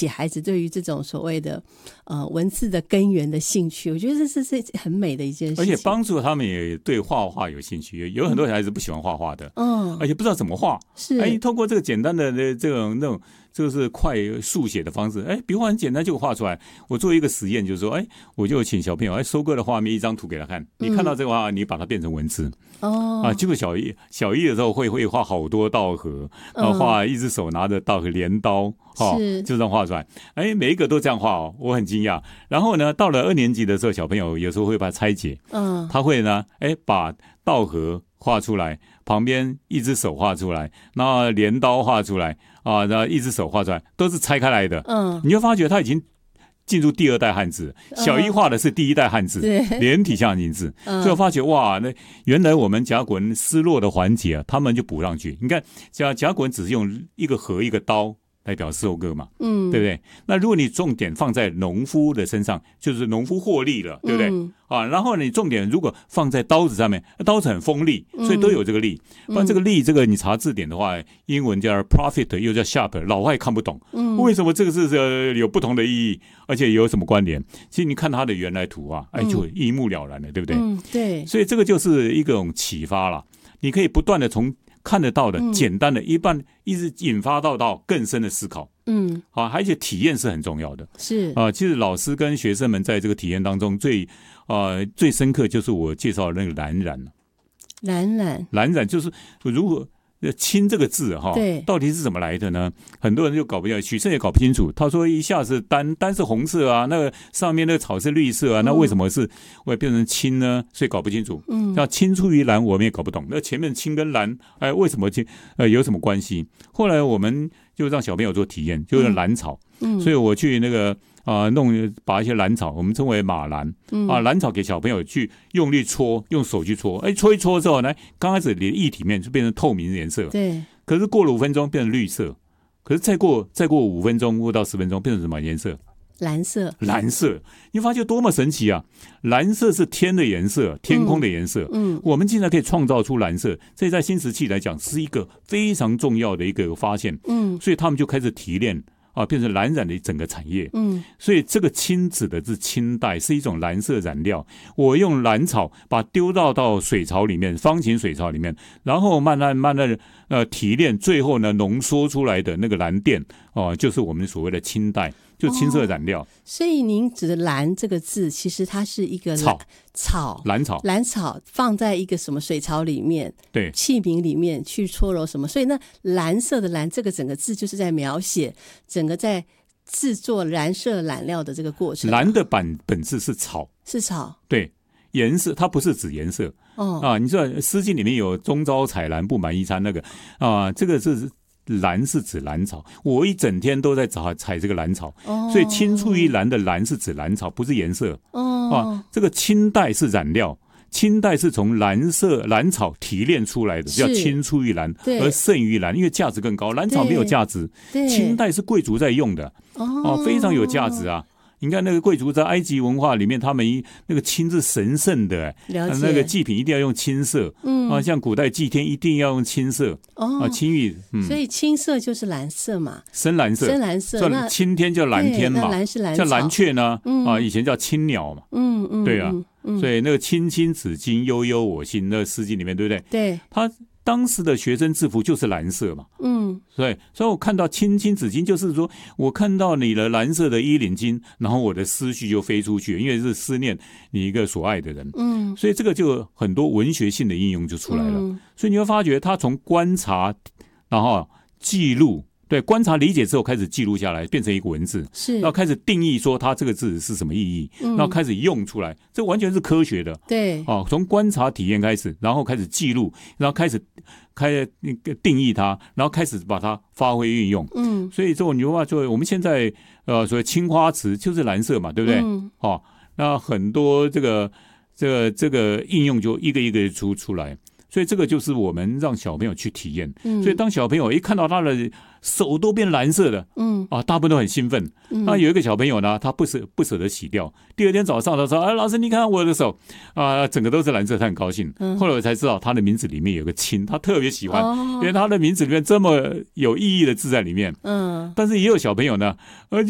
起孩子对于这种所谓的文字的根源的兴趣，我觉得这是很美的一件事情， 而且帮助他们也对画画有兴趣。有很多小孩子不喜欢画画的，而且不知道怎么画， 是透过这个简单的这种那种就是快速写的方式，笔画很简单就画出来。我做一个实验，就是说，我就请小朋友收割的画面一张图给他看，你看到这个画，你把它变成文字。结果小一的时候会画好多稻禾，然后画一只手拿着稻禾镰刀，就这样画出来。每一个都这样画我很惊讶。然后呢，到了2年级的时候，小朋友有时候会把它拆解，他会呢，把稻禾画出来，旁边一只手画出来，然后镰刀画出来然后一只手画出来，都是拆开来的。你会发觉他已经进入第2代汉字，小一画的是第1代汉字，连体象形字。所以我发觉哇，那原来我们甲骨文失落的环节他们就补上去。你看甲骨文只是用一个禾一个刀来表示收割嘛，对不对？那如果你重点放在农夫的身上，就是农夫获利了，对不对？然后你重点如果放在刀子上面，刀子很锋利，所以都有这个利。不然这个利，这个你查字典的话，英文叫 profit， 又叫 sharp， 老外看不懂，为什么这个是有不同的意义，而且有什么关联？其实你看它的原来图就一目了然了，对不对？ 对。 所以这个就是一种启发了，你可以不断的从看得到的简单的一直引发到更深的思考。而且体验是很重要的。 是其实老师跟学生们在这个体验当中最深刻就是我介绍的那个蓝染就是如果亲这个字到底是怎么来的呢？很多人就搞不清楚，许慎也搞不清楚。他说一下是单是红色那个上面那个草是绿色那为什么是会变成青呢？所以搞不清楚。像青出于蓝我们也搞不懂，那前面青跟蓝为什么有什么关系？后来我们就让小朋友做体验，就是蓝草。所以我去那个把一些蓝草，我们称为马蓝蓝草给小朋友去用力搓，用手去搓，搓一搓之后呢，刚开始你的液体面就变成透明的颜色， 对。 可是过了5分钟变成绿色，可是再过5分钟或到10分钟变成什么颜色？ 蓝色。你发现多么神奇啊！蓝色是天的颜色，天空的颜色。我们竟然可以创造出蓝色，这在新石器来讲是一个非常重要的一个发现。所以他们就开始提炼。变成蓝染的整个产业。所以这个青指的是青黛，是一种蓝色染料。我用蓝草把丢到水槽里面，方形水槽里面，然后慢慢的提炼，最后呢浓缩出来的那个蓝靛就是我们所谓的青黛，就青色染料。 所以您指的蓝这个字，其实它是一个蓝草放在一个什么水槽里面， 对， 器皿里面去搓揉什么，所以那蓝色的蓝这个整个字就是在描写整个在制作蓝色染料的这个过程。 蓝的本质是草，对，颜色它不是指颜色。你知道《诗经》里面有中朝采蓝不满衣餐那个这个是蓝是指蓝草，我一整天都在采这个蓝草，所以青出于蓝的蓝是指蓝草，不是颜色。这个青黛是染料，青黛是从蓝草提炼出来的，叫青出于蓝而胜于蓝，因为价值更高。蓝草没有价值，青黛是贵族在用的，非常有价值啊。你看那个贵族在埃及文化里面，他们那个青是神圣的，那个祭品一定要用青色。像古代祭天一定要用青色。青玉。 所以青色就是蓝色嘛， 深蓝色。 那青天叫蓝天嘛， 蓝是蓝叫蓝雀呢。以前叫青鸟嘛。对啊。所以那个青青子衿，悠悠我心，那个诗经里面对不对？ 对。 他当时的学生制服就是蓝色嘛。所以我看到青青子衿，就是说我看到你的蓝色的衣领巾，然后我的思绪就飞出去，因为是思念你一个所爱的人。所以这个就很多文学性的应用就出来了。所以你会发觉他从观察，然后记录，对，观察理解之后开始记录下来，变成一个文字，然后开始定义说它这个字是什么意义，然后开始用出来，这完全是科学的。 对， 从观察体验开始，然后开始记录，然后开始定义它，然后开始把它发挥运用。所以说你话说我们现在所谓青花瓷就是蓝色嘛，对不对？那很多这个应用就一个一个出来。所以这个就是我们让小朋友去体验。所以当小朋友一看到他的手都变蓝色的，大部分都很兴奋。那有一个小朋友呢，他不舍得洗掉，第2天早上他说：“老师，你看我的手整个都是蓝色。”他很高兴。后来我才知道他的名字里面有个青，他特别喜欢，因为他的名字里面这么有意义的字在里面。但是也有小朋友呢，